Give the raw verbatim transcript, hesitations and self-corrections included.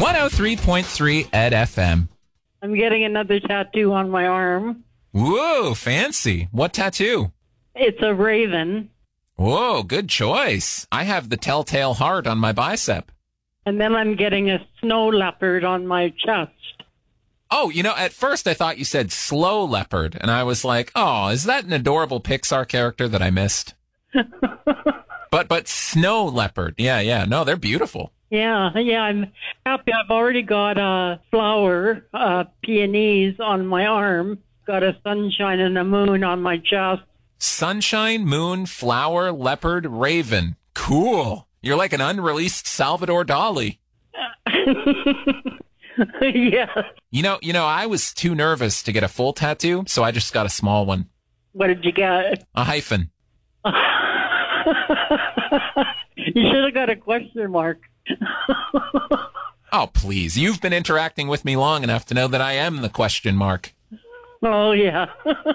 one oh three point three Ed F M. I'm getting another tattoo on my arm. Whoa, fancy. What tattoo? It's a raven. Whoa, good choice. I have the telltale heart on my bicep. And then I'm getting a snow leopard on my chest. Oh, you know, at first I thought you said slow leopard, and I was like, oh, is that an adorable Pixar character that I missed? but but snow leopard. Yeah, yeah. No, they're beautiful. Yeah, yeah, I'm happy. I've already got a flower, uh, peonies on my arm. Got a sunshine and a moon on my chest. Sunshine, moon, flower, leopard, raven. Cool. You're like an unreleased Salvador Dali. Yeah. You know, you know, I was too nervous to get a full tattoo, so I just got a small one. What did you get? A hyphen. You should have got a question mark. Oh, please. You've been interacting with me long enough to know that I am the question mark. Oh, yeah.